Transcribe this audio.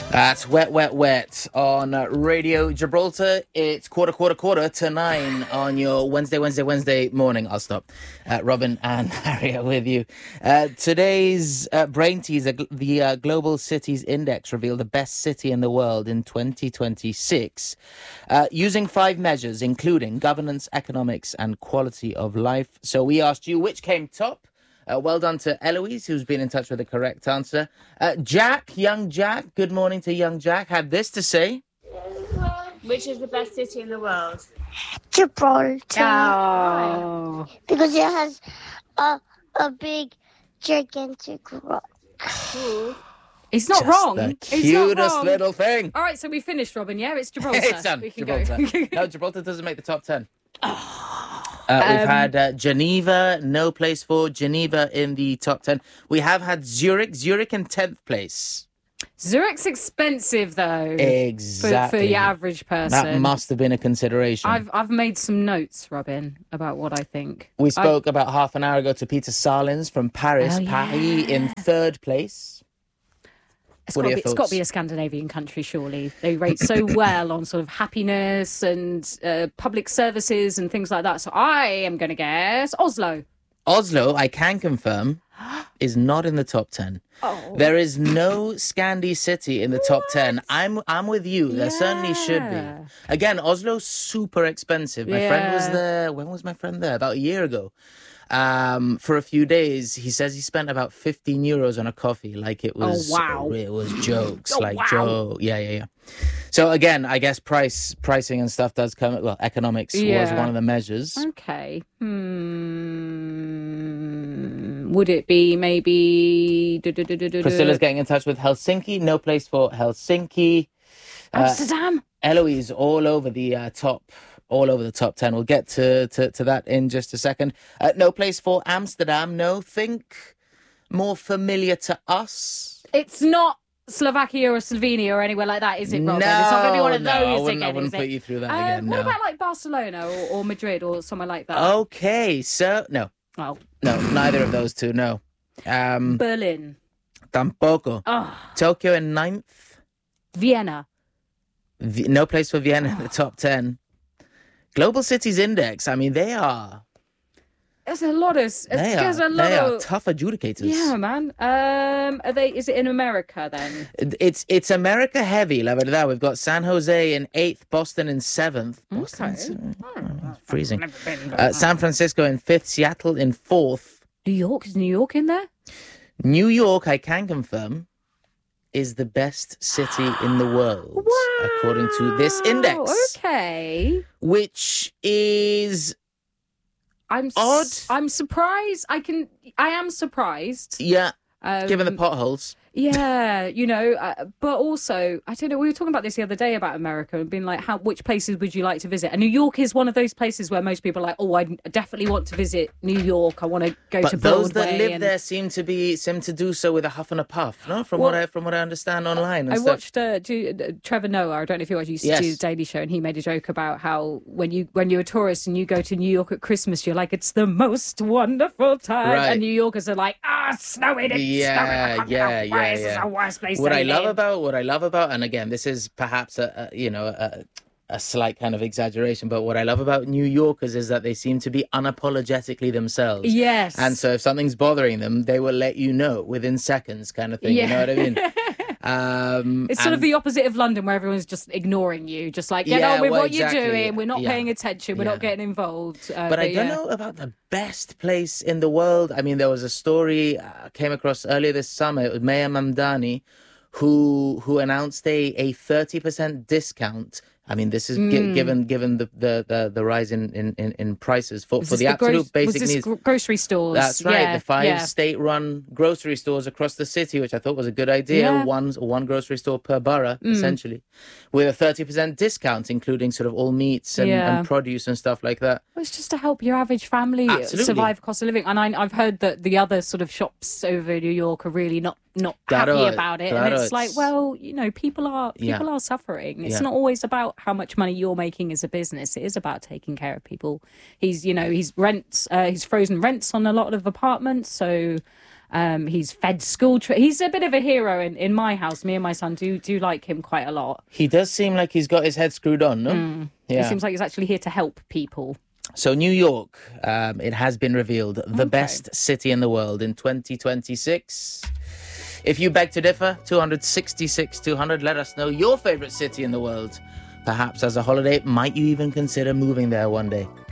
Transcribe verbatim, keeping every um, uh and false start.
That's Wet, Wet, Wet on uh, Radio Gibraltar. It's quarter, quarter, quarter to nine on your Wednesday, Wednesday, Wednesday morning. I'll stop. Uh, Robin and Harry are with you. Uh, today's uh, Brain Teaser, the uh, Global Cities Index revealed the best city in the world in twenty twenty-six, uh, using five measures, including governance, economics, and quality of life. So we asked you which came top. Uh, well done to Eloise, who's been in touch with the correct answer. Uh, Jack, young Jack, good morning to young Jack, had this to say. Which is the best city in the world? Gibraltar. Oh. Because it has a a big, gigantic rock. Ooh. It's not Just wrong. the It's not cutest wrong. little thing. All right, so we finished, Robin, yeah? It's Gibraltar. It's done, We can Gibraltar. go. No, Gibraltar doesn't make the top ten. Uh, we've Um, had uh, Geneva, no place for Geneva in the top ten. We have had Zurich, Zurich in tenth place. Zurich's expensive, though. Exactly. For, for your average person. That must have been a consideration. I've I've made some notes, Robin, about what I think. We I- spoke about half an hour ago to Peter Salins from Paris. Oh, Paris yeah. in third place. It's What got, are to your be, it's got to be thoughts? a Scandinavian country, surely. They rate so well on sort of happiness and uh, public services and things like that. So I am going to guess Oslo. Oslo, I can confirm, is not in the top ten. Oh. There is no Scandi city in the top ten. I'm I'm with you. There certainly should Yeah. be. Again, Oslo's super expensive. My friend was Yeah. there. When was my friend there? About a year ago. Um, for a few days. He says he spent about fifteen euros on a coffee. Like it was, Oh, wow. it was jokes. Oh, like wow. joke. Yeah, yeah, yeah. So again, I guess price, pricing and stuff does come. Well, economics was Yeah. one of the measures. Okay. Hmm. Would it be maybe... du- du- du- du- du- Priscilla's du- getting in touch with Helsinki. No place for Helsinki. Uh, Amsterdam? Eloise all over the uh, top, all over the top ten. We'll get to, to, to that in just a second. Uh, no place for Amsterdam. No, think more familiar to us. It's not Slovakia or Slovenia or anywhere like that, is it, Robin? No, It's not going to be one of no, those I wouldn't, again, I wouldn't is put it? you through that Um, again. What No. about like Barcelona or, or Madrid or somewhere like that? Okay, so no, Oh, no, neither of those two. No, um, Berlin. tampoco. Oh, Tokyo in ninth. Vienna. V- no place for Vienna in the top ten. Global Cities Index. I mean, they are There's a lot of... they there's are a lot they are of... tough adjudicators. Yeah, man. Um, are they? Is it in America then? It's it's America heavy, la verdad. We've got San Jose in eighth, Boston in seventh. Boston's uh, freezing. Uh, San Francisco in fifth, Seattle in fourth. New York? Is New York in there? New York, I can confirm, is the best city in the world, according to this index, Okay. which is I'm s- Odd. I'm surprised. I can. I am surprised. yeah, Um, given the potholes. Yeah, you know, uh, but also, I don't know, we were talking about this the other day about America and being like, how, which places would you like to visit? And New York is one of those places where most people are like, oh, I definitely want to visit New York. I want to go But to those Broadway. that live and... there seem to be seem to do so with a huff and a puff. No, from what Well, I from what I understand online. And I stuff. watched uh, do, uh, Trevor Noah. I don't know if you watch. He used to Yes. do the Daily Show, and he made a joke about how when you when you're a tourist and you go to New York at Christmas, you're like, it's the most wonderful time, Right. and New Yorkers are like, ah, it's snowing, it's Yeah, snowing. I can't yeah, get out. Why yeah, is this yeah. the worst place What to I love live? about what I love about, and again, this is perhaps a, a you know a, a slight kind of exaggeration, but what I love about New Yorkers is that they seem to be unapologetically themselves. Yes. And so if something's bothering them, they will let you know within seconds, kind of thing. You know what I mean? Um, It's sort of and- the opposite of London, where everyone's just ignoring you, just like get Yeah, on with well, what exactly. you're doing. We're not Yeah. paying attention. We're Yeah. not getting involved. Uh, But I don't yeah. know about the best place in the world. I mean, there was a story I came across earlier this summer. It was Maya Mamdani, who who announced a a thirty percent discount. I mean, this is gi- Mm. given given the the, the, the rise in, in, in, in prices for, Was for this the absolute gro- was basic this needs. gro- grocery stores. That's right. Yeah, the five yeah. state-run grocery stores across the city, which I thought was a good idea. Yeah. One one grocery store per borough, Mm. essentially, with a thirty percent discount, including sort of all meats and, Yeah. and produce and stuff like that. Well, it's just to help your average family Absolutely. survive cost of living. And I, I've heard that the other sort of shops over in New York are really not not Claro, happy about it. claro, and it's, it's- like, well, you know, people are Yeah. people are suffering. It's Yeah. not always about how much money you're making as a business. It is about taking care of people. He's, you know, he's rents, uh, he's frozen rents on a lot of apartments, so. Um, he's fed school. Tra- he's a bit of a hero in, in my house. Me and my son do do like him quite a lot. He does seem like he's got his head screwed on, no? Mm. Yeah. It seems like he's actually here to help people. So New York, um, it has been revealed the okay. best city in the world in twenty twenty-six. If you beg to differ, two hundred sixty-six two hundred, let us know your favourite city in the world. Perhaps as a holiday, might you even consider moving there one day?